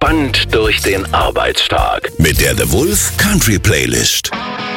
Entspannt durch den Arbeitstag mit der The Wolf Country Playlist.